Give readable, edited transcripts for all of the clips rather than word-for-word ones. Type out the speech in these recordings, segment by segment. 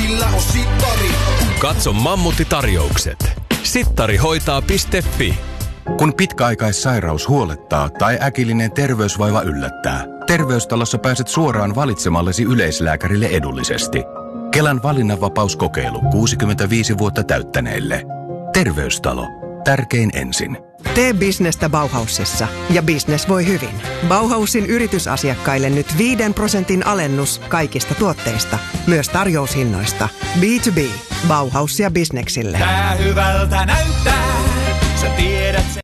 sillä on sittari. Katso Mammutti-tarjoukset. Sittarihoitaa.fi. Kun pitkäaikaissairaus huolettaa tai äkillinen terveysvaiva yllättää, Terveystalossa pääset suoraan valitsemallesi yleislääkärille edullisesti. Kelan valinnanvapauskokeilu 65 vuotta täyttäneille. Terveystalo. Tärkein ensin. Tee bisnestä Bauhausissa ja business voi hyvin. Bauhausin yritysasiakkaille nyt 5% alennus kaikista tuotteista, myös tarjoushinnoista. B2B. Bauhaus ja bisneksille. Tää hyvältä näyttää, sä tiedät sen.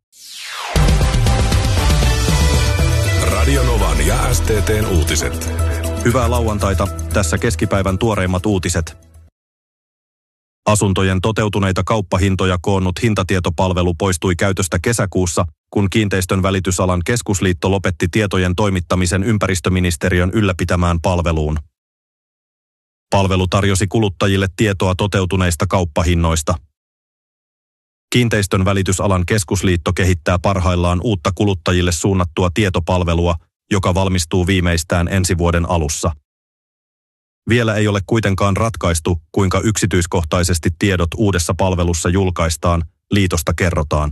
Radionovan ja STT:n uutiset. Hyvää lauantaita. Tässä keskipäivän tuoreimmat uutiset. Asuntojen toteutuneita kauppahintoja koonnut hintatietopalvelu poistui käytöstä kesäkuussa, kun Kiinteistön välitysalan keskusliitto lopetti tietojen toimittamisen ympäristöministeriön ylläpitämään palveluun. Palvelu tarjosi kuluttajille tietoa toteutuneista kauppahinnoista. Kiinteistön välitysalan keskusliitto kehittää parhaillaan uutta kuluttajille suunnattua tietopalvelua, joka valmistuu viimeistään ensi vuoden alussa. Vielä ei ole kuitenkaan ratkaistu, kuinka yksityiskohtaisesti tiedot uudessa palvelussa julkaistaan, liitosta kerrotaan.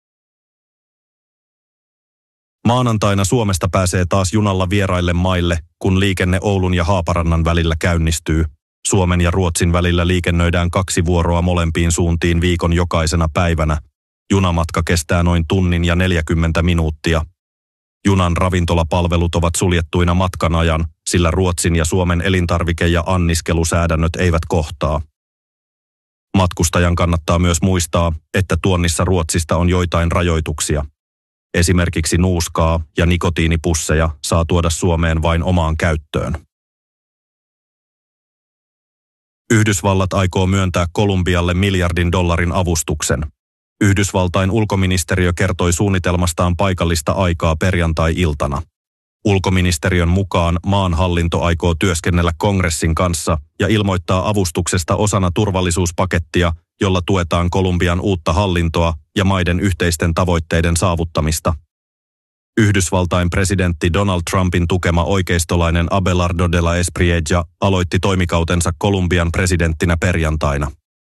Maanantaina Suomesta pääsee taas junalla vieraille maille, kun liikenne Oulun ja Haaparannan välillä käynnistyy. Suomen ja Ruotsin välillä liikennöidään 2 vuoroa molempiin suuntiin viikon jokaisena päivänä. Junamatka kestää noin tunnin ja 40 minuuttia. Junan ravintolapalvelut ovat suljettuina matkan ajan, sillä Ruotsin ja Suomen elintarvike- ja anniskelusäädännöt eivät kohtaa. Matkustajan kannattaa myös muistaa, että tuonnissa Ruotsista on joitain rajoituksia. Esimerkiksi nuuskaa ja nikotiinipusseja saa tuoda Suomeen vain omaan käyttöön. Yhdysvallat aikoo myöntää Kolumbialle $1 miljardin avustuksen. Yhdysvaltain ulkoministeriö kertoi suunnitelmastaan paikallista aikaa perjantai-iltana. Ulkoministeriön mukaan maan hallinto aikoo työskennellä kongressin kanssa ja ilmoittaa avustuksesta osana turvallisuuspakettia, jolla tuetaan Kolumbian uutta hallintoa ja maiden yhteisten tavoitteiden saavuttamista. Yhdysvaltain presidentti Donald Trumpin tukema oikeistolainen Abelardo de la Espriella aloitti toimikautensa Kolumbian presidenttinä perjantaina.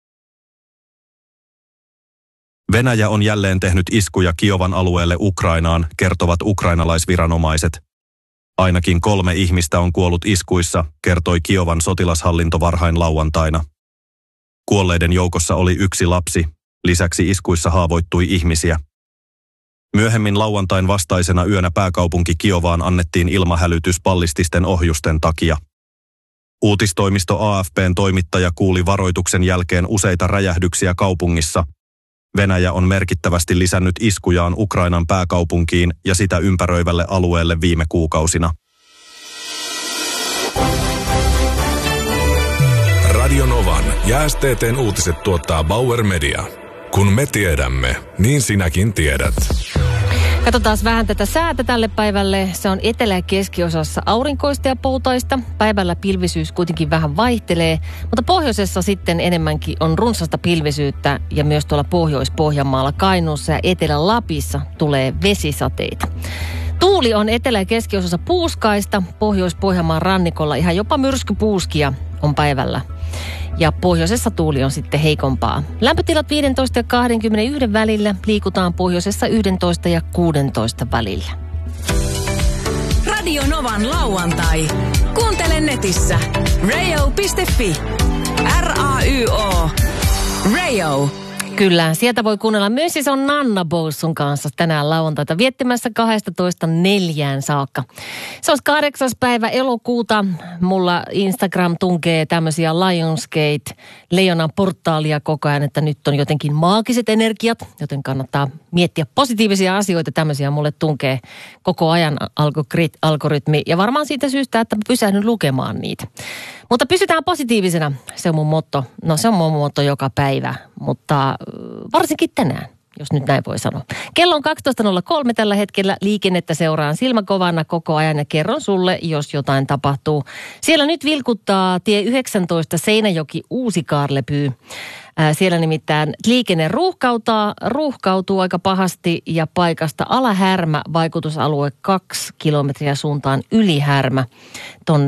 Venäjä on jälleen tehnyt iskuja Kiovan alueelle Ukrainaan, kertovat ukrainalaisviranomaiset. Ainakin 3 ihmistä on kuollut iskuissa, kertoi Kiovan sotilashallinto varhain lauantaina. Kuolleiden joukossa oli 1 lapsi, lisäksi iskuissa haavoittui ihmisiä. Myöhemmin lauantain vastaisena yönä pääkaupunki Kiovaan annettiin ilmahälytys ballististen ohjusten takia. Uutistoimisto AFP:n toimittaja kuuli varoituksen jälkeen useita räjähdyksiä kaupungissa. Venäjä on merkittävästi lisännyt iskujaan Ukrainan pääkaupunkiin ja sitä ympäröivälle alueelle viime kuukausina. Radionovan ja STT:n uutiset tuottaa Bauer Media. Kun me tiedämme, niin sinäkin tiedät. Katsotaan vähän tätä säätä tälle päivälle. Se on etelä- ja keskiosassa aurinkoista ja poutaista. Päivällä pilvisyys kuitenkin vähän vaihtelee, mutta pohjoisessa sitten enemmänkin on runsasta pilvisyyttä ja myös tuolla Pohjois-Pohjanmaalla, Kainuussa ja Etelä-Lapissa tulee vesisateita. Tuuli on etelä- ja keskiosassa puuskaista, Pohjois-Pohjanmaan rannikolla ihan jopa myrskypuuskia on päivällä. Ja pohjoisessa tuuli on sitten heikompaa. Lämpötilat 15 ja 21 välillä, liikutaan pohjoisessa 11 ja 16 välillä. Radio Novan lauantai. Kuuntele netissä rayo.fi. RAYO. Rayo. Kyllä, sieltä voi kuunnella myös, siis on Nanna Boussun kanssa tänään lauantaita viettämässä 12:4 saakka. Se on 8. päivä elokuuta. Mulla Instagram tunkee tämmöisiä Lionsgate, Leijonan portaalia koko ajan, että nyt on jotenkin maagiset energiat, joten kannattaa miettiä positiivisia asioita. Tämmöisiä mulle tunkee koko ajan algoritmi ja varmaan siitä syystä, että pysähdyn lukemaan niitä. Mutta pysytään positiivisena, se on mun motto. No se on mun motto joka päivä, mutta varsinkin tänään, jos nyt näin voi sanoa. Kello on 12.03 tällä hetkellä, liikennettä seuraan silmäkovana koko ajan ja kerron sulle, jos jotain tapahtuu. Siellä nyt vilkuttaa tie 19 Seinäjoki-Uusikarlepyy. Siellä nimittäin liikenne ruuhkautuu aika pahasti ja paikasta Alahärmä, vaikutusalue 2 kilometriä suuntaan Ylihärmä tonne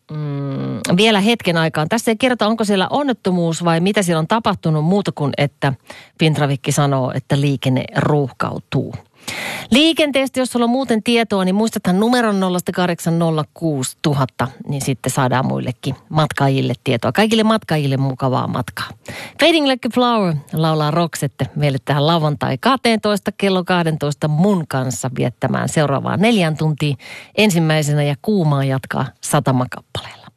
vielä hetken aikaan. Tässä ei kerrota, onko siellä onnettomuus vai mitä siellä on tapahtunut muuta kuin, että Fintrafikki sanoo, että liikenne ruuhkautuu. Liikenteestä, jos sulla on muuten tietoa, niin muistathan numeron 0806000, niin sitten saadaan muillekin matkaajille tietoa. Kaikille matkaajille mukavaa matkaa. Fading Like a Flower laulaa Roxette meille tähän lauantai 12 kello 12 mun kanssa viettämään seuraavaa 4 tuntia. Ensimmäisenä ja kuumaa jatkaa Satamakappaleella.